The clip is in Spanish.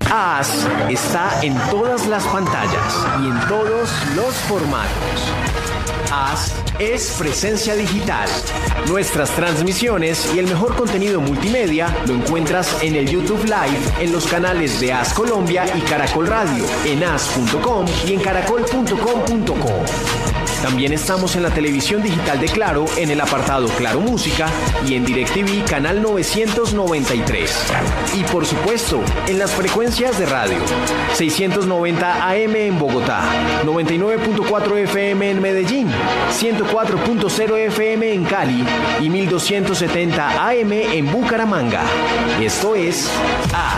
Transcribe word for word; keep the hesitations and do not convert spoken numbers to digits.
AS está en todas las pantallas y en todos los formatos. AS es presencia digital. Nuestras transmisiones y el mejor contenido multimedia lo encuentras en el YouTube Live, en los canales de AS Colombia y Caracol Radio, en as punto com y en caracol punto com punto co. También estamos en la televisión digital de Claro, en el apartado Claro Música y en DirecTV canal novecientos noventa y tres. Y por supuesto, en las frecuencias de radio, seiscientos noventa A M en Bogotá, noventa y nueve punto cuatro F M en Medellín, ciento cuatro punto cero F M en Cali y mil doscientos setenta A M en Bucaramanga. Esto es A